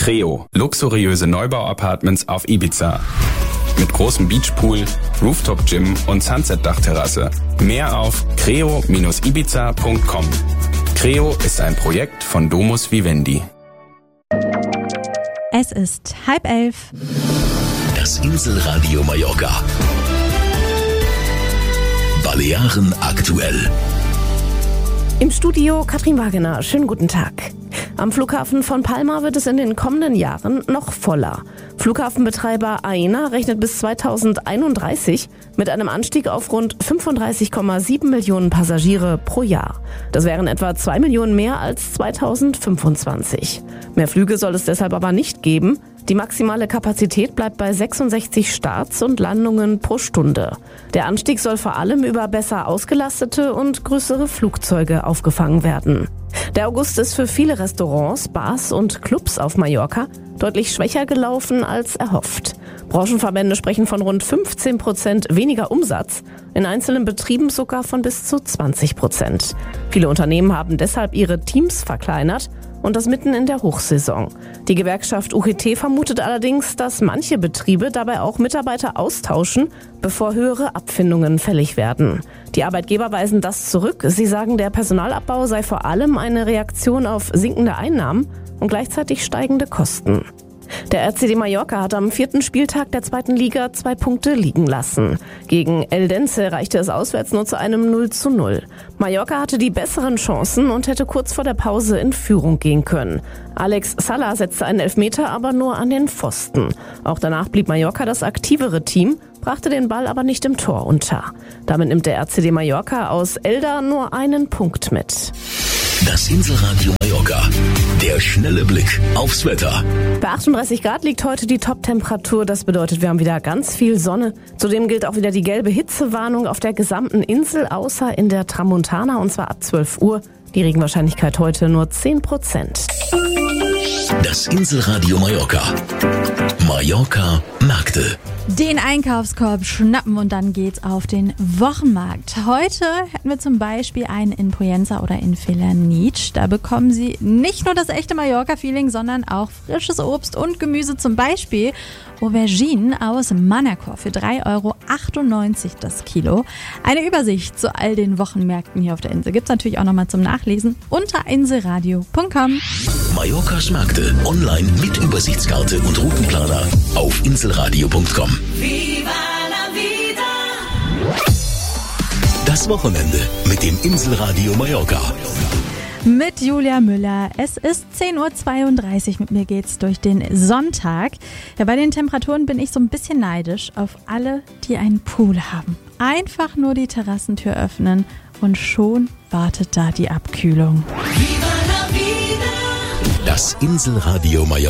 Creo, luxuriöse Neubau-Apartments auf Ibiza. Mit großem Beachpool, Rooftop-Gym und Sunset-Dachterrasse. Mehr auf creo-ibiza.com. Creo ist ein Projekt von Domus Vivendi. Es ist 10:30. Das Inselradio Mallorca. Balearen aktuell. Im Studio Katrin Wagener. Schönen guten Tag. Am Flughafen von Palma wird es in den kommenden Jahren noch voller. Flughafenbetreiber Aena rechnet bis 2031 mit einem Anstieg auf rund 35,7 Millionen Passagiere pro Jahr. Das wären etwa 2 Millionen mehr als 2025. Mehr Flüge soll es deshalb aber nicht geben. Die maximale Kapazität bleibt bei 66 Starts und Landungen pro Stunde. Der Anstieg soll vor allem über besser ausgelastete und größere Flugzeuge aufgefangen werden. Der August ist für viele Restaurants, Bars und Clubs auf Mallorca deutlich schwächer gelaufen als erhofft. Branchenverbände sprechen von rund 15% weniger Umsatz, in einzelnen Betrieben sogar von bis zu 20%. Viele Unternehmen haben deshalb ihre Teams verkleinert und das mitten in der Hochsaison. Die Gewerkschaft UGT vermutet allerdings, dass manche Betriebe dabei auch Mitarbeiter austauschen, bevor höhere Abfindungen fällig werden. Die Arbeitgeber weisen das zurück. Sie sagen, der Personalabbau sei vor allem eine Reaktion auf sinkende Einnahmen und gleichzeitig steigende Kosten. Der RCD Mallorca hat am 4. Spieltag der 2. Liga 2 Punkte liegen lassen. Gegen Eldense reichte es auswärts nur zu einem 0:0. Mallorca hatte die besseren Chancen und hätte kurz vor der Pause in Führung gehen können. Alex Sala setzte einen Elfmeter, aber nur an den Pfosten. Auch danach blieb Mallorca das aktivere Team, brachte den Ball aber nicht im Tor unter. Damit nimmt der RCD Mallorca aus Elda nur einen Punkt mit. Das Inselradio Mallorca. Der schnelle Blick aufs Wetter. Bei 38 Grad liegt heute die Top-Temperatur. Das bedeutet, wir haben wieder ganz viel Sonne. Zudem gilt auch wieder die gelbe Hitzewarnung auf der gesamten Insel, außer in der Tramontana, und zwar ab 12 Uhr. Die Regenwahrscheinlichkeit heute nur 10%. Das Inselradio Mallorca. Mallorca Märkte. Den Einkaufskorb schnappen und dann geht's auf den Wochenmarkt. Heute hätten wir zum Beispiel einen in Poyenza oder in Felanitsch. Da bekommen Sie nicht nur das echte Mallorca-Feeling, sondern auch frisches Obst und Gemüse, zum Beispiel Auberginen aus Manacor für 3,98 € das Kilo. Eine Übersicht zu all den Wochenmärkten hier auf der Insel gibt's natürlich auch nochmal zum Nachlesen unter inselradio.com. Mallorcas Märkte online mit Übersichtskarte und Routenplaner auf inselradio.com. Viva la vida! Das Wochenende mit dem Inselradio Mallorca. Mit Julia Müller. Es ist 10:32 Uhr. Mit mir geht's durch den Sonntag. Ja, bei den Temperaturen bin ich so ein bisschen neidisch auf alle, die einen Pool haben. Einfach nur die Terrassentür öffnen und schon wartet da die Abkühlung. Viva la vida! Das Inselradio Mallorca.